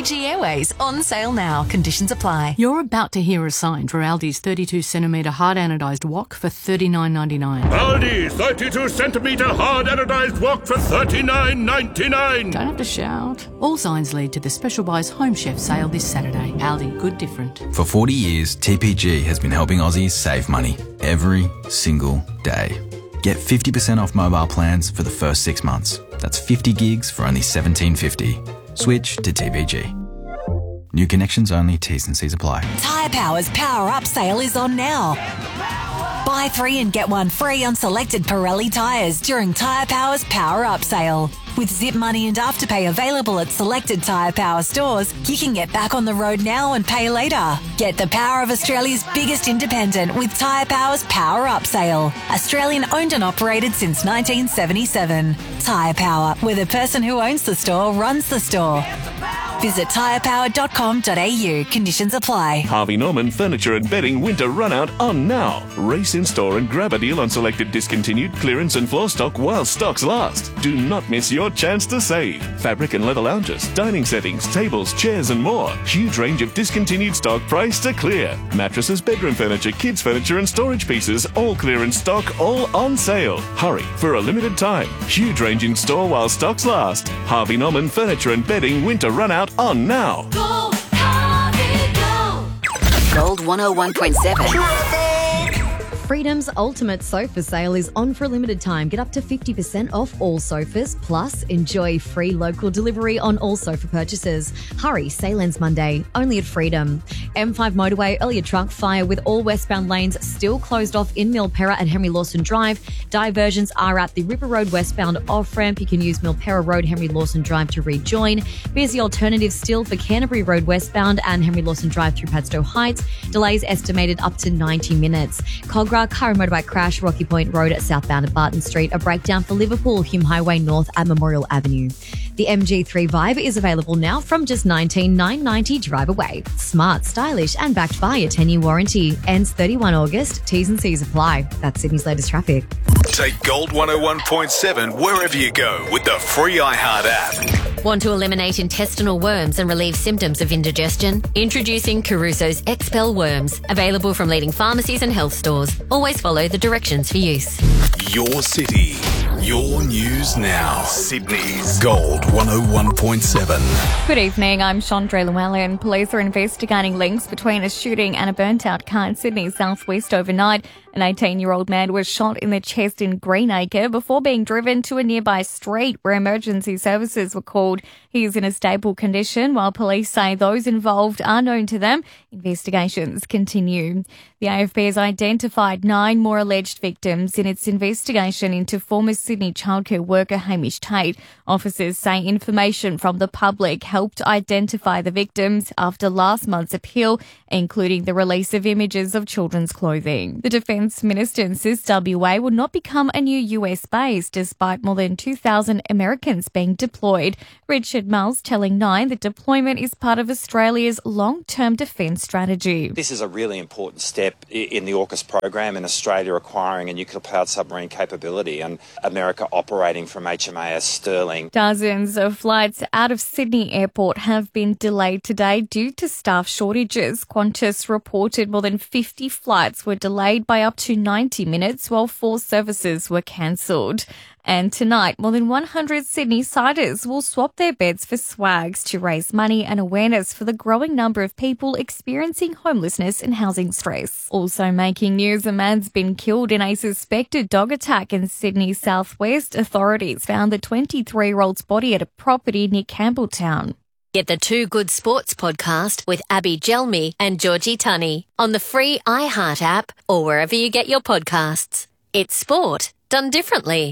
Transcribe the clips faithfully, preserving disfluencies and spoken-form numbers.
Fiji Airways, on sale now. Conditions apply. You're about to hear a sign for Aldi's thirty-two centimetre hard anodised wok for thirty-nine ninety-nine. Aldi, thirty-two centimetre hard anodised wok for thirty-nine ninety-nine. Don't have to shout. All signs lead to the Special Buys Home Chef sale this Saturday. Aldi, good different. For forty years, T P G has been helping Aussies save money every single day. Get fifty percent off mobile plans for the first six months. That's fifty gigs for only seventeen fifty. Switch to T P G. New connections only, T's and C's apply. Tyre Power's Power Up sale is on now. Buy three and get one free on selected Pirelli tyres during Tyre Power's Power Up sale. With Zip Money and Afterpay available at selected Tyre Power stores, you can get back on the road now and pay later. Get the power of Australia's biggest independent with Tyre Power's Power Up sale. Australian owned and operated since nineteen seventy-seven. Tyre Power, where the person who owns the store runs the store. Visit tyre power dot com dot a u. Conditions apply. Harvey Norman Furniture and Bedding Winter Run Out on now. Race in store and grab a deal on selected discontinued clearance and floor stock while stocks last. Do not miss your chance to save. Fabric and leather lounges, dining settings, tables, chairs and more. Huge range of discontinued stock priced to clear. Mattresses, bedroom furniture, kids furniture and storage pieces, all clearance stock, all on sale. Hurry for a limited time. Huge range in store while stocks last. Harvey Norman Furniture and Bedding Winter Run Out on now. Go, Harvey, go. Gold one oh one point seven. Freedom's Ultimate Sofa Sale is on for a limited time. Get up to fifty percent off all sofas, plus enjoy free local delivery on all sofa purchases. Hurry, sale ends Monday, only at Freedom. M five motorway, earlier truck fire with all westbound lanes still closed off in Milperra at Henry Lawson Drive. Diversions are at the River Road westbound off-ramp. You can use Milperra Road, Henry Lawson Drive to rejoin. Busy alternatives still for Canterbury Road westbound and Henry Lawson Drive through Padstow Heights. Delays estimated up to ninety minutes. Cogra car and motorbike crash, Rocky Point Road at southbound at Barton Street. A breakdown for Liverpool, Hume Highway North at Memorial Avenue. The M G three Vibe is available now from just nineteen thousand nine hundred ninety dollars drive away. Smart, stylish and backed by a ten-year warranty. Ends thirty-first of August. T's and C's apply. That's Sydney's latest traffic. Take Gold one oh one point seven wherever you go with the free iHeart app. Want to eliminate intestinal worms and relieve symptoms of indigestion? Introducing Caruso's Expel Worms. Available from leading pharmacies and health stores. Always follow the directions for use. Your city, your news now. Sydney's Gold one oh one point seven. Good evening, I'm Chandra Llewellyn. Police are investigating links between a shooting and a burnt-out car in Sydney's southwest overnight. An eighteen-year-old man was shot in the chest in Greenacre before being driven to a nearby street where emergency services were called. He is in a stable condition, while police say those involved are known to them. Investigations continue. The A F P has identified nine more alleged victims in its investigation into former Sydney childcare worker Hamish Tate. Officers say information from the public helped identify the victims after last month's appeal, including the release of images of children's clothing. The Defence Minister insists W A will not become a new U S base despite more than two thousand Americans being deployed. Richard Mills telling Nine that deployment is part of Australia's long-term defence strategy. This is a really important step in the AUKUS program and Australia acquiring a nuclear-powered submarine capability and America operating from H M A S Sterling. Dozens of flights out of Sydney Airport have been delayed today due to staff shortages. Qantas reported more than fifty flights were delayed by up to ninety minutes while four services were cancelled. And tonight, more than one hundred Sydney-siders will swap their beds for swags to raise money and awareness for the growing number of people experiencing homelessness and housing stress. Also making news, a man's been killed in a suspected dog attack in Sydney's southwest. Authorities found the twenty-three-year-old's body at a property near Campbelltown. Get the Two Good Sports podcast with Abby Gelmi and Georgie Tunney on the free iHeart app or wherever you get your podcasts. It's sport done differently.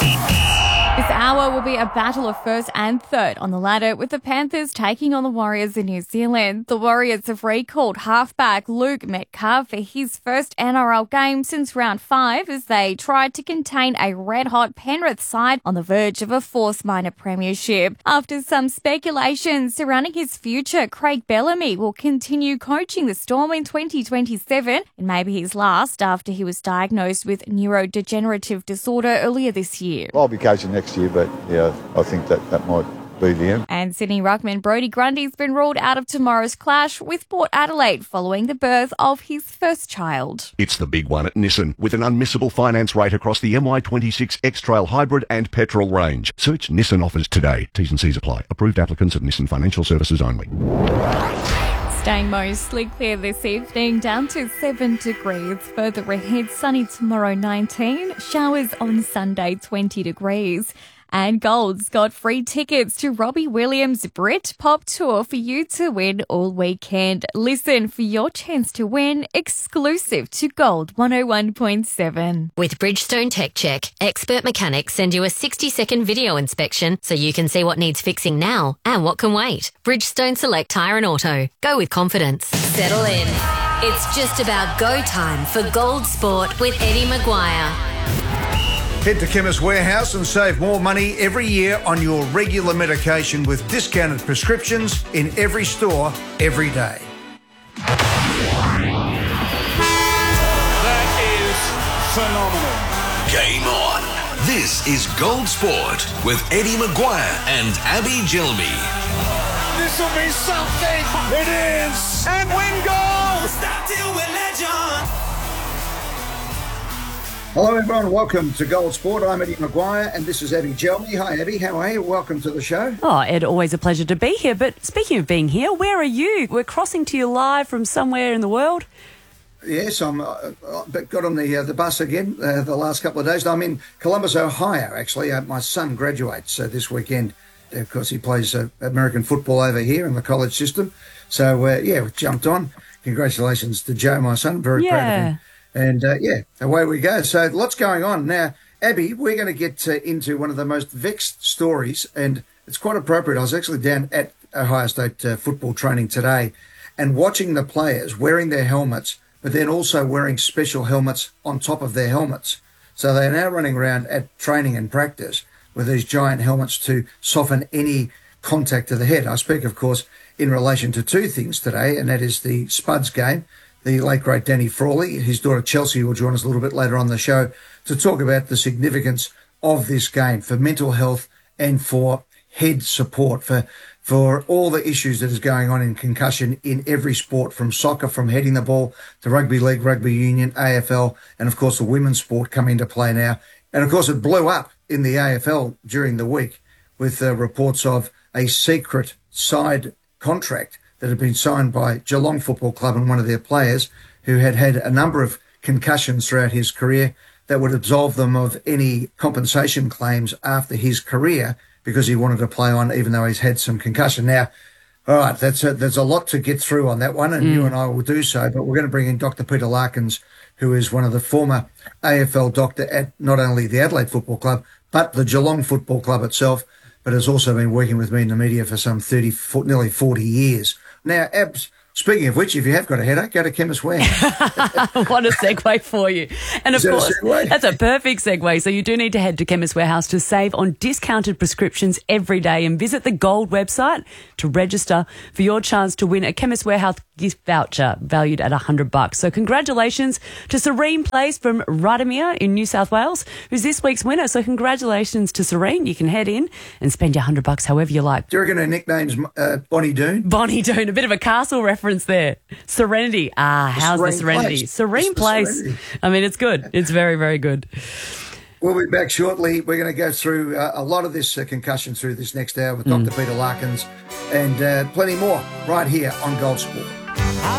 This hour will be a battle of first and third on the ladder, with the Panthers taking on the Warriors in New Zealand. The Warriors have recalled halfback Luke Metcalf for his first N R L game since round five as they tried to contain a red-hot Penrith side on the verge of a fourth minor premiership. After some speculation surrounding his future, Craig Bellamy will continue coaching the Storm in twenty twenty-seven, and maybe his last after he was diagnosed with neurodegenerative disorder earlier this year. I'll be coaching next year, but yeah, I think that that might be the end. And Sydney ruckman Brodie Grundy's been ruled out of tomorrow's clash with Port Adelaide following the birth of his first child. It's the big one at Nissan, with an unmissable finance rate across the M Y twenty-six X-Trail Hybrid and Petrol range. Search Nissan offers today. T's and C's apply. Approved applicants at Nissan Financial Services only. Staying mostly clear this evening, down to seven degrees. Further ahead, sunny tomorrow nineteen, showers on Sunday twenty degrees. And Gold's got free tickets to Robbie Williams' Britpop tour for you to win all weekend. Listen for your chance to win, exclusive to Gold one oh one point seven. With Bridgestone Tech Check, expert mechanics send you a sixty second video inspection so you can see what needs fixing now and what can wait. Bridgestone Select Tyre and Auto. Go with confidence. Settle in. It's just about go time for Gold Sport with Eddie Maguire. Head to Chemist Warehouse and save more money every year on your regular medication with discounted prescriptions in every store, every day. That is phenomenal. Game on. This is Gold Sport with Eddie Maguire and Abby Gilmy. This will be something. It is. And win gold. Stop till we're legend. Hello everyone, welcome to Gold Sport. I'm Eddie Maguire and this is Abby Gelmy. Hi Abby, how are you? Welcome to the show. Oh, Ed, always a pleasure to be here. But speaking of being here, where are you? We're crossing to you live from somewhere in the world. Yes, I'm uh, got on the uh, the bus again uh, the last couple of days. I'm in Columbus, Ohio, actually. Uh, my son graduates uh, this weekend. Of course, he plays uh, American football over here in the college system. So, uh, yeah, we jumped on. Congratulations to Joe, my son. Very yeah. proud of him. And, uh, yeah, away we go. So lots going on. Now, Abby, we're going to get uh, into one of the most vexed stories, and it's quite appropriate. I was actually down at Ohio State uh, football training today and watching the players wearing their helmets, but then also wearing special helmets on top of their helmets. So they're now running around at training and practice with these giant helmets to soften any contact to the head. I speak, of course, in relation to two things today, and that is the Spuds game. The late, great Danny Frawley, his daughter Chelsea will join us a little bit later on the show to talk about the significance of this game for mental health and for head support, for for all the issues that is going on in concussion in every sport, from soccer, from heading the ball, to rugby league, rugby union, A F L, and of course the women's sport come into play now. And of course it blew up in the A F L during the week with uh, reports of a secret side contract that had been signed by Geelong Football Club and one of their players who had had a number of concussions throughout his career that would absolve them of any compensation claims after his career because he wanted to play on even though he's had some concussion. Now, all right, that's a, there's a lot to get through on that one, and mm. you and I will do so, but we're going to bring in Doctor Peter Larkins, who is one of the former A F L doctor at not only the Adelaide Football Club, but the Geelong Football Club itself, but has also been working with me in the media for some thirty, nearly forty years. Now, Abs, speaking of which, if you have got a headache, go to Chemist Warehouse. What a segue for you. And of Is that course, a segue? That's a perfect segue. So you do need to head to Chemist Warehouse to save on discounted prescriptions every day and visit the Gold website to register for your chance to win a Chemist Warehouse gift voucher valued at one hundred bucks. So congratulations to Serene Place from Rudamere in New South Wales, who's this week's winner. So congratulations to Serene. You can head in and spend your one hundred bucks however you like. Do you reckon her nickname's uh, Bonnie Doon? Bonnie Doon, a bit of a castle reference there. Serenity. Ah, how's Serene the Serenity? Place. Serene It's the Place. Serenity. I mean, it's good. It's very, very good. We'll be back shortly. We're going to go through uh, a lot of this uh, concussion through this next hour with Mm. Doctor Peter Larkins and uh, plenty more right here on Gold Sport.